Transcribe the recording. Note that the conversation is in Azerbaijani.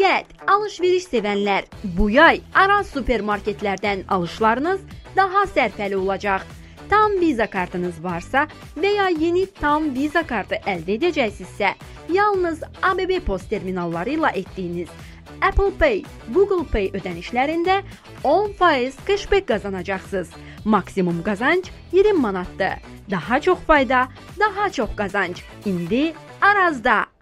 Evet, alış-veriş sevənlər, bu yay Araz supermarketlərdən alışlarınız daha sərfəli olacaq. Tam Visa kartınız varsa və ya yeni tam Visa kartı əldə edəcəksinizsə, yalnız ABB post terminalları ilə etdiyiniz Apple Pay, Google Pay ödənişlərində 10% cashback qazanacaqsınız. Maksimum qazanc 20 manatdır. Daha çox fayda, daha çox qazanc. İndi Arazda.